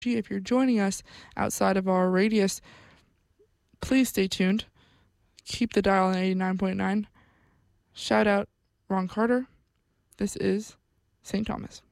If you're joining us outside of our radius, please stay tuned. Keep the dial on 89.9. Shout out Ron Carter. This is St. Thomas.